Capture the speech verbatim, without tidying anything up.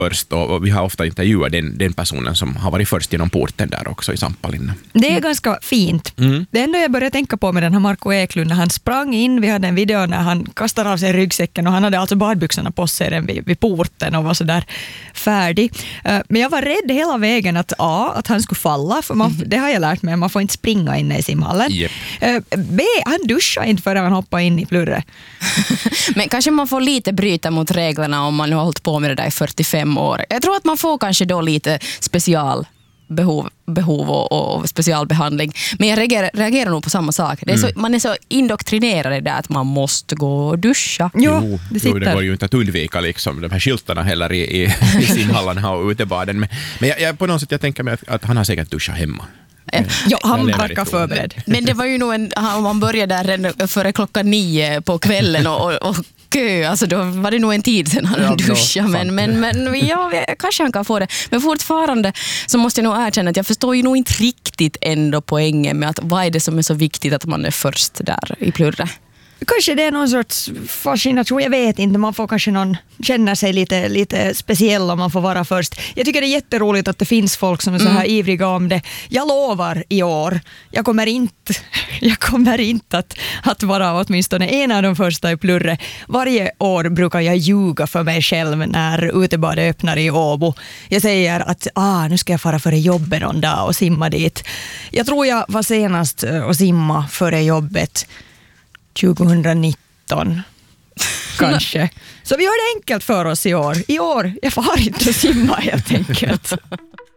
först, och, och vi har ofta intervjuat den, den personen som har varit först genom porten där också i Sampalinna. Det är ganska fint. Mm. Det enda jag började tänka på med den här Marko Eklund, när han sprang in, vi hade en video när han kastade av sig ryggsäcken och han hade alltså badbyxorna på sig den vid, vid porten och var så där färdig. Uh, men jag var rädd hela vägen att A, att han skulle falla, för man, det har jag lärt mig, man får inte springa inne i simhallen. Yep. Uh, B, han duschade inte förrän han hoppade in i plurre. Men kanske man får lite bryta mot reglerna om man nu har hållit på med det där i fyrtiofem år. Jag tror att man får kanske då lite specialbehov behov och, och specialbehandling. Men jag reagerar, reagerar nog på samma sak. Det är så, Mm. man är så indoktrinerad i det att man måste gå och duscha. Jo, Jo, det sitter. jo, det går ju inte att undvika liksom, de här skyltarna heller i, i, i simhallarna och utebaden. Men, men jag, jag, på något sätt jag tänker mig att, att han har säkert duschat hemma. Ja, han Jag lever i verkar tron. förberedd. Men det var ju nog en, om man började där redan före klockan nio på kvällen och, och, och kö, alltså då var det nog en tid sedan han Ja, duschade, då, men, men, men ja, kanske han kan få det. Men fortfarande så måste jag nog erkänna att jag förstår ju nog inte riktigt ändå poängen med att vad är det som är så viktigt att man är först där i plurre. Kanske det är någon sorts fascination, jag vet inte, man får kanske någon känna sig lite, lite speciell om man får vara först. Jag tycker det är jätteroligt att det finns folk som är så här mm. ivriga om det. Jag lovar i år, jag kommer inte, jag kommer inte att, att vara åtminstone en av de första i plurre. Varje år brukar jag ljuga för mig själv när utebadet öppnar i Åbo. Jag säger att ah, nu ska jag fara före jobbet någon dag och simma dit. Jag tror jag var senast och simma före jobbet tjugonitton kanske. Så vi gör det enkelt för oss i år. I år, jag får inte simma helt enkelt.